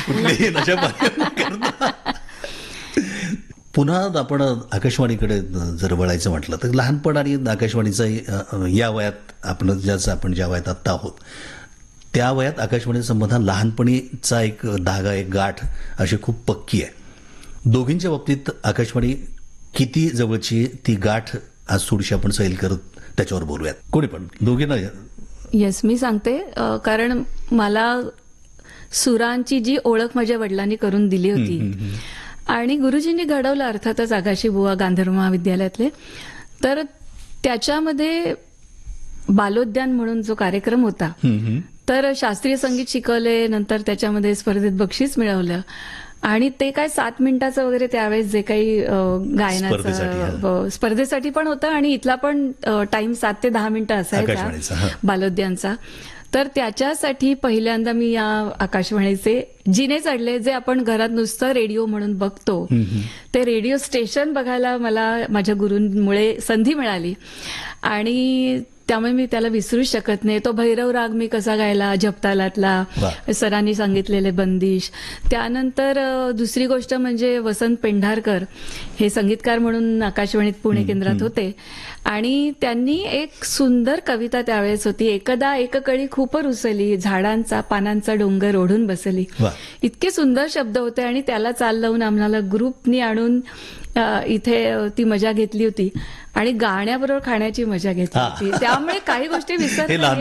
कुठलेही नशा पाणी करता. पुन्हा आपण आकाशवाणीकडे जर वळायचं म्हटलं तर लहानपण आणि आकाशवाणीचा या वयात आपण ज्या वयात आत्ता आहोत त्या वयात आकाशवाणी संबंध लहानपणीचा एक धागा, एक गाठ अशी खूप पक्की आहे. दोघींच्या बाबतीत आकाशवाणी किती जवळची ती गाठ आज थोडीशी आपण सैल करत त्याच्यावर बोलूयात. कोणी पण दोघींना. येस, मी सांगते. कारण मला सुरांची जी ओळख माझ्या वडिलांनी करून दिली होती आणि गुरुजींनी घडवलं अर्थातच आकाशी बुवा गांधर्व महाविद्यालयातले, तर त्याच्यामध्ये बालोद्यान म्हणून जो कार्यक्रम होता, तर शास्त्रीय संगीत शिकवले, नंतर त्याच्यामध्ये स्पर्धेत बक्षीस मिळवलं आणि ते काय 7 मिनिटाचं वगैरे त्यावेळेस जे काही गायनाचं स्पर्धेसाठी पण होतं आणि इथला पण टाइम 7 ते 10 मिनिटं असायचा बालोद्यानचा. तर त्याच्यासाठी पहिल्यांदा मी या आकाशवाणीचे जिने चढले, जे आपण घरात नुसतं रेडिओ म्हणून बघतो ते रेडिओ स्टेशन बघायला मला माझ्या गुरूंमुळे संधी मिळाली आणि त्यामुळे मी त्याला विसरूच शकत नाही. तो भैरव राग मी कसा गायला, जपतालातला, सरांनी सांगितलेले बंदिश. त्यानंतर दुसरी गोष्ट म्हणजे वसंत पेंढारकर हे संगीतकार म्हणून आकाशवाणीत पुणे केंद्रात होते आणि त्यांनी एक सुंदर कविता त्यावेळेस होती, एकदा एक कळी खूप रुसली, झाडांचा पानांचा डोंगर ओढून बसली. इतके सुंदर शब्द होते आणि त्याला चाल लावून आम्हाला ग्रुपनी आणून इथे ती मजा घेतली होती आणि गाण्याबरोबर खाण्याची मजा घेतली होती. त्यामुळे काही गोष्टी विसरल्या.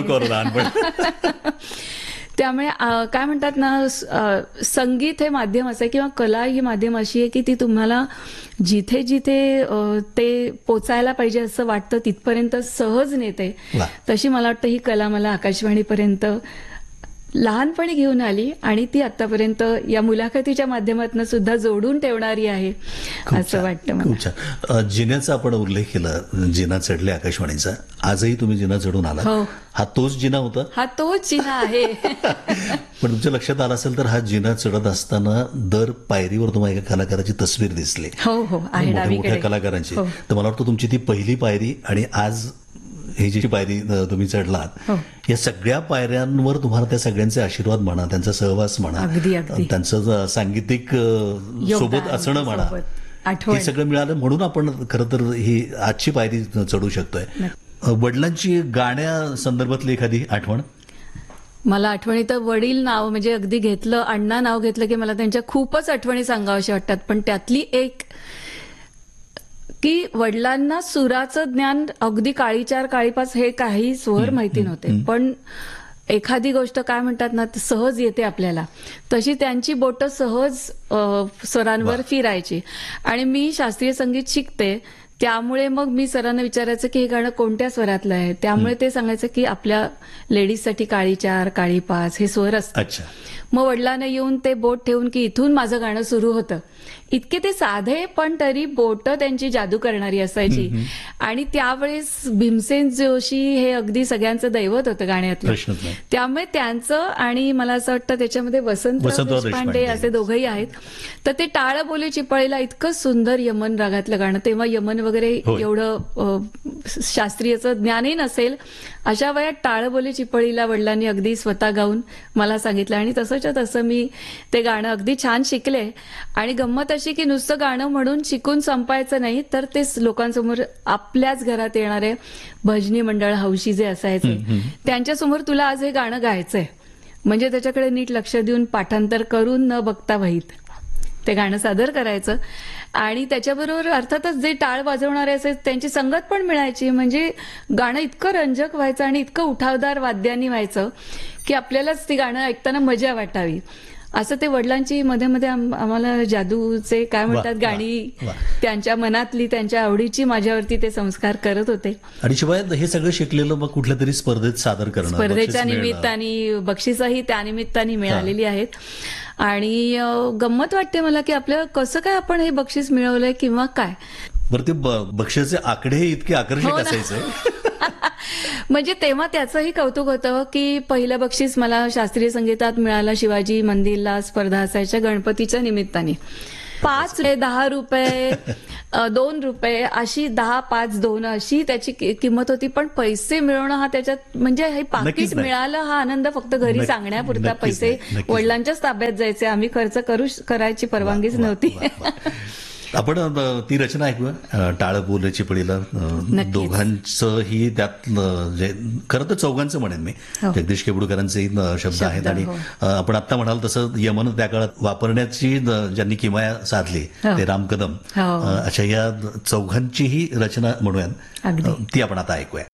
त्यामुळे काय म्हणतात ना, संगीत हे माध्यम असं आहे किंवा कला ही माध्यम अशी आहे की ती तुम्हाला जिथे जिथे ते पोचायला पाहिजे असं वाटतं तिथपर्यंत सहज नेते. तशी मला वाटतं ही कला मला आकाशवाणीपर्यंत लहानपणी घेऊन आली आणि ती आतापर्यंत या मुलाखतीच्या माध्यमातून सुद्धा जोडून ठेवणारी आहे असं वाटतं मला. जिन्याचा आपण उल्लेख केला, जिना चढले आकाशवाणीचा. आजही तुम्ही जिना चढून आला. हा तोच जिना होता? हा तोच जिना आहे. पण तुमच्या लक्षात आलं असेल तर हा जिना चढत असताना दर पायरीवर तुम्हाला एका कलाकाराची तस्वीर दिसली. हो हो, आहे मोठ्या कलाकारांची. तर मला वाटतं तुमची ती पहिली पायरी आणि आज ही जी पायरी तुम्ही चढलात, या सगळ्या पायऱ्यांवर तुम्हाला त्या सगळ्यांचे आशीर्वाद म्हणा, त्यांचा सहवास म्हणा, त्यांचं सांगीतिक सोबत असणं म्हणा, हे सगळं मिळालं म्हणून आपण खरं तर ही आजची पायरी चढू शकतोय. वडिलांची गाण्या संदर्भातली एखादी आठवण? मला आठवणी तर वडील नाव म्हणजे अगदी घेतलं, अण्णा नाव घेतलं की मला त्यांच्या खूपच आठवणी सांगाव्याशा वाटतात. पण त्यातली एक की वडिलांना सुराचं ज्ञान अगदी काळीचार काळीपास हे काही स्वर माहिती नव्हते, पण एखादी गोष्ट काय म्हणतात ना सहज येते आपल्याला, तशी त्यांची बोटं सहज स्वरांवर फिरायची. आणि मी शास्त्रीय संगीत शिकते त्यामुळे मग मी सरांना विचारायचं की हे गाणं कोणत्या स्वरातलं आहे, त्यामुळे ते सांगायचं की आपल्या लेडीजसाठी काळी चार काळी पाच हे स्वर असतात. मग वडिलांना येऊन ते बोट ठेवून की इथून माझं गाणं सुरू होतं. इतके ते साधे पण तरी बोट त्यांची जादू करणारी असायची. आणि त्यावेळेस भीमसेन जोशी हे अगदी सगळ्यांचं दैवत होतं गाण्यातलं, त्यामुळे त्यांचं आणि मला असं वाटतं त्याच्यामध्ये वसंतराव देशपांडे असे दोघंही आहेत. तर ते टाळ बोले चिपळीला इतकं सुंदर यमन रागातलं गाणं, तेव्हा यमन वगैरे एवढं शास्त्रीयचं ज्ञानही नसेल, अशा वयात टाळ बोले चिपळीला वडिलांनी अगदी स्वतः गाऊन मला सांगितलं आणि तसंच्या तसं मी ते गाणं अगदी छान शिकले. आणि गंमत अशी की नुसतं गाणं म्हणून शिकून संपायचं नाही, तर ते लोकांसमोर आपल्याच घरात येणारे भजनी मंडळ हौशी जे असायचे त्यांच्यासमोर तुला आज हे गाणं गायचंय म्हणजे त्याच्याकडे नीट लक्ष देऊन पाठांतर करून न बघता वहीत ते गाणं सादर करायचं. आणि त्याच्याबरोबर अर्थातच जे टाळ वाजवणारे असायचे त्यांची संगत पण मिळायची, म्हणजे गाणं इतकं रंजक व्हायचं आणि इतकं उठावदार वाद्यांनी व्हायचं की आपल्यालाच ती गाणं ऐकताना मजा वाटावी. असं ते वडिलांची मध्ये मध्ये आम्हाला जादूचे काय म्हणतात गाणी त्यांच्या मनातली त्यांच्या आवडीची माझ्यावरती ते संस्कार करत होते. आणि शिवाय हे सगळं शिकलेलं मग कुठल्या तरी स्पर्धेत सादर करणं, स्पर्धेच्या निमित्ताने बक्षीसही त्या निमित्ताने मिळालेली आहेत. आणि गंमत वाटते मला की आपल्याला कसं काय आपण हे बक्षीस मिळवलंय किंवा काय. बरं, ते बक्षीसचे आकडे इतके आकर्षक असायचे. म्हणजे तेव्हा त्याचंही कौतुक होतं की पहिलं बक्षीस मला शास्त्रीय संगीतात मिळालं शिवाजी मंदिरला स्पर्धा असायच्या गणपतीच्या निमित्ताने. 5 ₹10 ₹2 अशी 10, 5, 2 अशी त्याची किंमत होती. पण पैसे मिळवणं हा त्याच्यात म्हणजे हे पाकिट नक्कीच नाही. मिळालं हा आनंद फक्त घरी सांगण्यापुरता. नक्कीच पैसे नाही, नक्कीच वडिलांच्याच ताब्यात जायचे, आम्ही खर्च करायची परवानगीच वा, वा, नव्हती. वा, वा. आपण ती रचना ऐकूया, टाळ बोले चिपळीला. नक्कीच. दोघांचं ही त्यात जे खरं तर चौघांचं म्हणेन मी, हो. जगदीश केबुडकरांचे शब्द आहेत. आणि हो. आपण आता म्हणाल तसं यमन त्या काळात वापरण्याची ज्यांनी किमया साधली हो. ते राम कदम, हो. अशा या चौघांचीही रचना म्हणूयात, अगदी. ती आपण आता ऐकूया.